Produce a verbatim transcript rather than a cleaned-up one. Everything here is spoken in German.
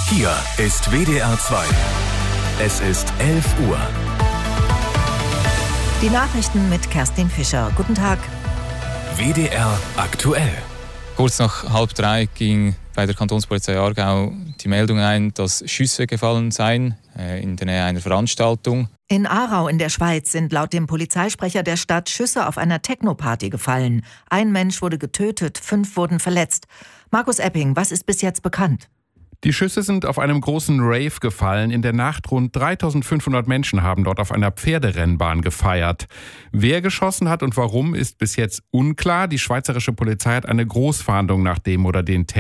Hier ist W D R zwei. Es ist elf Uhr. Die Nachrichten mit Kerstin Fischer. Guten Tag. W D R aktuell. Kurz nach halb drei ging bei der Kantonspolizei Aargau die Meldung ein, dass Schüsse gefallen seien äh, in der Nähe einer Veranstaltung. In Aarau in der Schweiz sind laut dem Polizeisprecher der Stadt Schüsse auf einer Techno-Party gefallen. Ein Mensch wurde getötet, fünf wurden verletzt. Markus Epping, was ist bis jetzt bekannt? Die Schüsse sind auf einem großen Rave gefallen. In der Nacht rund dreitausendfünfhundert Menschen haben dort auf einer Pferderennbahn gefeiert. Wer geschossen hat und warum, ist bis jetzt unklar. Die schweizerische Polizei hat eine Großfahndung nach dem oder den Tätern